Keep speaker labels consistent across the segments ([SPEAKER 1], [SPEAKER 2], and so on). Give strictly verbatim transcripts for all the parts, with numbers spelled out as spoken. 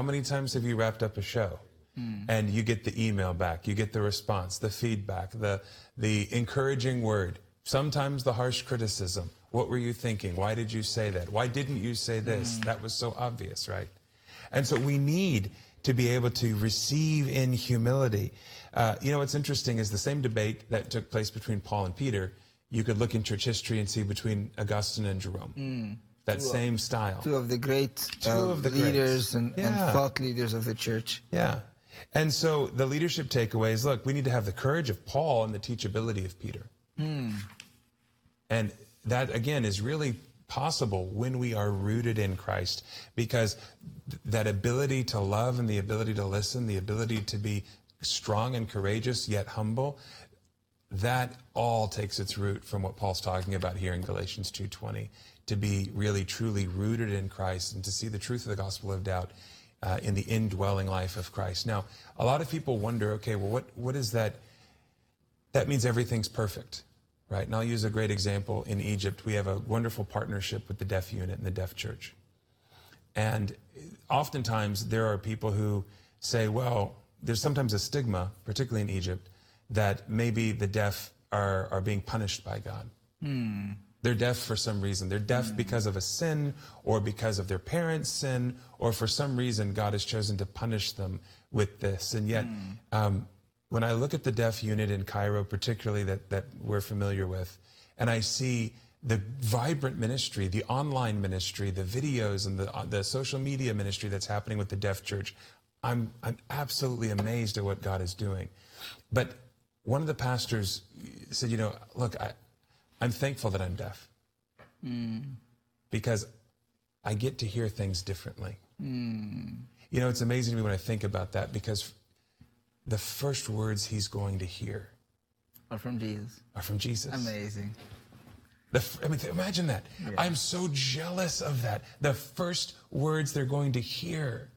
[SPEAKER 1] many times have you wrapped up a show mm. and you get the email back, you get the response, the feedback, the, the encouraging word, sometimes the harsh criticism. What were you thinking? Why did you say that? Why didn't you say this? Mm. That was so obvious, right? And so we need to be able to receive in humility. Uh, you know, what's interesting is the same debate that took place between Paul and Peter, you could look in church history and see between Augustine and Jerome. Mm. That two same
[SPEAKER 2] of,
[SPEAKER 1] style.
[SPEAKER 2] Two of the great
[SPEAKER 1] two
[SPEAKER 2] uh,
[SPEAKER 1] of the
[SPEAKER 2] leaders and,
[SPEAKER 1] yeah.
[SPEAKER 2] and thought leaders of the church.
[SPEAKER 1] Yeah. And so the leadership takeaway is, look, we need to have the courage of Paul and the teachability of Peter. Mm. And that, again, is really possible when we are rooted in Christ, because th- that ability to love and the ability to listen, the ability to be strong and courageous yet humble, that all takes its root from what Paul's talking about here in Galatians two twenty, to be really truly rooted in Christ and to see the truth of the gospel lived out uh, in the indwelling life of Christ. Now, a lot of people wonder, okay, well, what what is that? That means everything's perfect, right? And I'll use a great example. In Egypt, we have a wonderful partnership with the deaf unit and the deaf church. And oftentimes there are people who say, well, there's sometimes a stigma, particularly in Egypt, that maybe the deaf are, are being punished by God. Hmm. They're deaf for some reason. They're deaf mm. because of a sin, or because of their parents' sin, or for some reason God has chosen to punish them with this. And yet, mm. um, when I look at the deaf unit in Cairo, particularly that, that we're familiar with, and I see the vibrant ministry, the online ministry, the videos and the, uh, the social media ministry that's happening with the deaf church, I'm, I'm absolutely amazed at what God is doing. But one of the pastors said, you know, look, I, I'm thankful that I'm deaf mm. because I get to hear things differently. Mm. You know, it's amazing to me when I think about that, because the first words he's going to hear
[SPEAKER 2] are from Jesus.
[SPEAKER 1] Are from Jesus.
[SPEAKER 2] Amazing.
[SPEAKER 1] The, I mean, imagine that. Yeah. I'm so jealous of that. The first words they're going to hear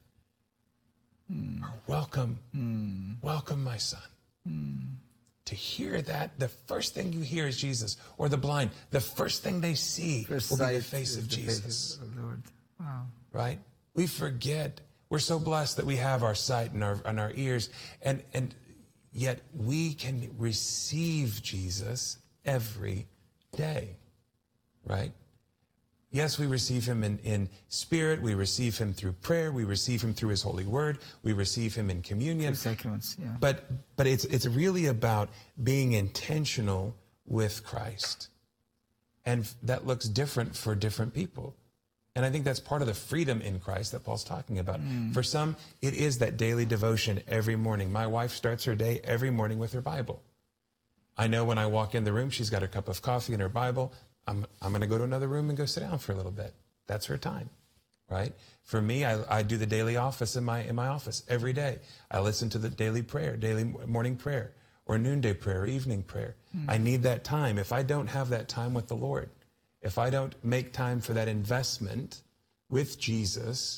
[SPEAKER 1] mm. are welcome. Mm. Welcome, my son. Mm. To hear that, the first thing you hear is Jesus. Or the blind, the first thing they see first will be the face of Jesus.
[SPEAKER 2] Of the Lord. Wow.
[SPEAKER 1] Right? We forget. We're so blessed that we have our sight and our, and our ears. And, and yet we can receive Jesus every day. Right? Yes, we receive him in, in spirit. We receive him through prayer. We receive him through his holy word. We receive him in communion.
[SPEAKER 2] Sacraments, yeah.
[SPEAKER 1] But but it's it's really about being intentional with Christ. And that looks different for different people. And I think that's part of the freedom in Christ that Paul's talking about. Mm. For some, it is that daily devotion every morning. My wife starts her day every morning with her Bible. I know when I walk in the room, she's got her cup of coffee and her Bible. I'm, I'm going to go to another room and go sit down for a little bit. That's her time, right? For me, I, I do the daily office in my in my office every day. I listen to the daily prayer, daily morning prayer, or noonday prayer, or evening prayer. Mm. I need that time. If I don't have that time with the Lord, if I don't make time for that investment with Jesus,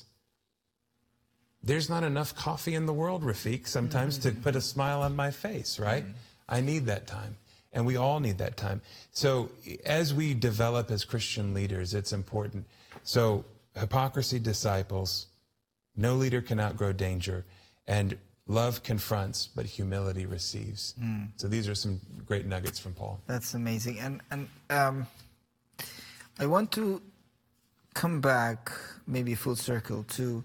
[SPEAKER 1] there's not enough coffee in the world, Rafiq, sometimes mm-hmm. to put a smile on my face, right? Mm. I need that time. And we all need that time. So as we develop as Christian leaders, it's important. So hypocrisy disciples, no leader can outgrow danger, and love confronts, but humility receives. Mm. So these are some great nuggets from Paul.
[SPEAKER 2] That's amazing. And, and um, I want to come back, maybe full circle, to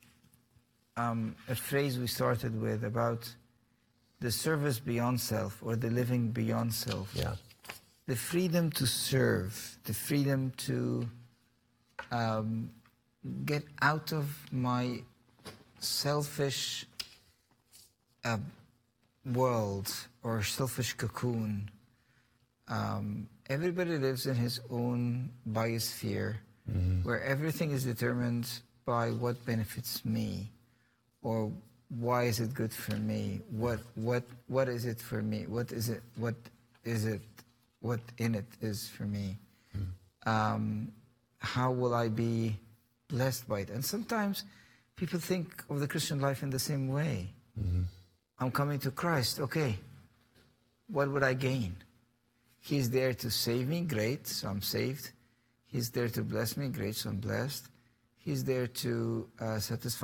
[SPEAKER 2] um, a phrase we started with about the service beyond self, or the living beyond self.
[SPEAKER 1] Yeah.
[SPEAKER 2] The freedom to serve, the freedom to um, get out of my selfish uh, world or selfish cocoon. Um, everybody lives in his own biosphere, mm-hmm. where everything is determined by what benefits me, or why is it good for me? What what what is it for me? What is it? What is it? What in it is for me? Mm. Um, how will I be blessed by it? And sometimes people think of the Christian life in the same way. Mm-hmm. I'm coming to Christ. Okay, what would I gain? He's there to save me. Great, so I'm saved. He's there to bless me. Great, so I'm blessed. He's there to uh, satisfy